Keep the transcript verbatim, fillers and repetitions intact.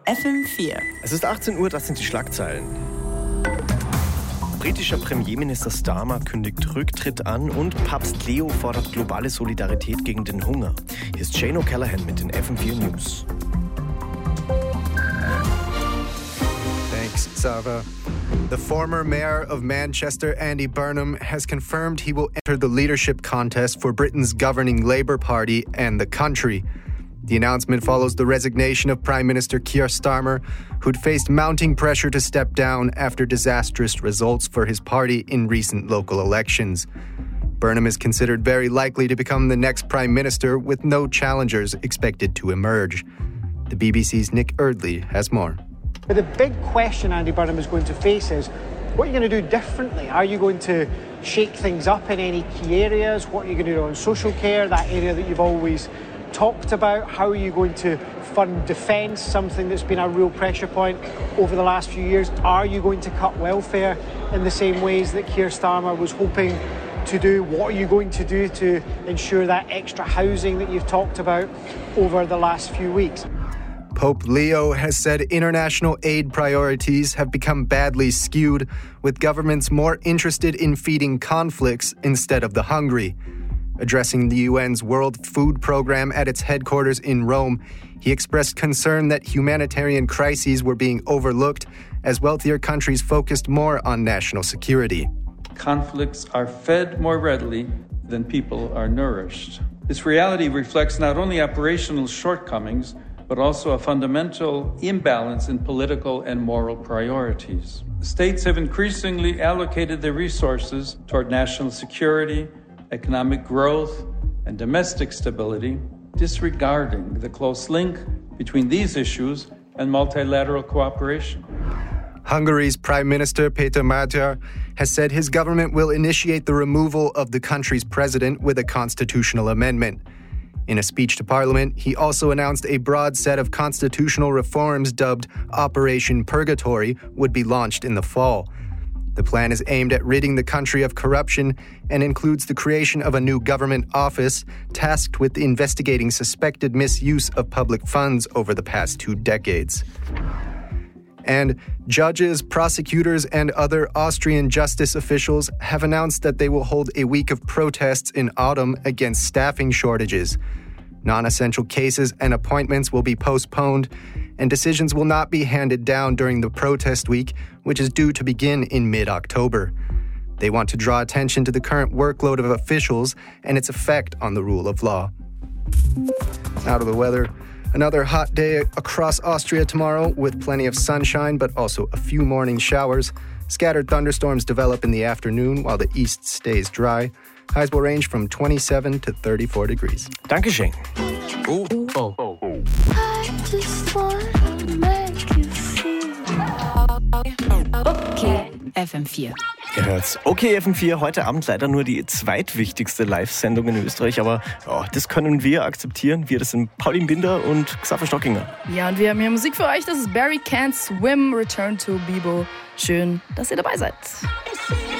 F M vier. Es ist achtzehn Uhr, das sind die Schlagzeilen. Britischer Premierminister Starmer kündigt Rücktritt an und Papst Leo fordert globale Solidarität gegen den Hunger. Hier ist Shane O'Callaghan mit den F M vier News. Thanks, Sava. The former mayor of Manchester, Andy Burnham, has confirmed he will enter the leadership contest for Britain's governing Labour Party and the country. The announcement follows the resignation of Prime Minister Keir Starmer, who'd faced mounting pressure to step down after disastrous results for his party in recent local elections. Burnham is considered very likely to become the next Prime Minister, with no challengers expected to emerge. The B B C's Nick Eardley has more. But the big question Andy Burnham is going to face is, what are you going to do differently? Are you going to shake things up in any key areas? What are you going to do on social care, that area that you've always talked about? How are you going to fund defence, something that's been a real pressure point over the last few years? Are you going to cut welfare in the same ways that Keir Starmer was hoping to do? What are you going to do to ensure that extra housing that you've talked about over the last few weeks? Pope Leo has said international aid priorities have become badly skewed, with governments more interested in feeding conflicts instead of the hungry. Addressing the U N's World Food Programme at its headquarters in Rome, he expressed concern that humanitarian crises were being overlooked as wealthier countries focused more on national security. Conflicts are fed more readily than people are nourished. This reality reflects not only operational shortcomings, but also a fundamental imbalance in political and moral priorities. States have increasingly allocated their resources toward national security, economic growth, and domestic stability, disregarding the close link between these issues and multilateral cooperation. Hungary's Prime Minister Péter Magyar has said his government will initiate the removal of the country's president with a constitutional amendment. In a speech to Parliament, he also announced a broad set of constitutional reforms dubbed Operation Purgatory would be launched in the fall. The plan is aimed at ridding the country of corruption and includes the creation of a new government office tasked with investigating suspected misuse of public funds over the past two decades. And judges, prosecutors, and other Austrian justice officials have announced that they will hold a week of protests in autumn against staffing shortages. Non-essential cases and appointments will be postponed, and decisions will not be handed down during the protest week, which is due to begin in mid-October. They want to draw attention to the current workload of officials and its effect on the rule of law. Out of the weather. Another hot day across Austria tomorrow with plenty of sunshine, but also a few morning showers. Scattered thunderstorms develop in the afternoon while the east stays dry. Highs will range from twenty-seven to thirty-four degrees. Dankeschön. Oh, oh, oh. I just wanna make you feel okay. F M vier. Ihr hört's. Okay, F M vier, heute Abend leider nur die zweitwichtigste Live-Sendung in Österreich, aber oh, das können wir akzeptieren. Wir, das sind Pauline Binder und Xaver Stockinger. Ja, und wir haben hier Musik für euch. Das ist Barry Can't Swim, Return to Bibo. Schön, dass ihr dabei seid.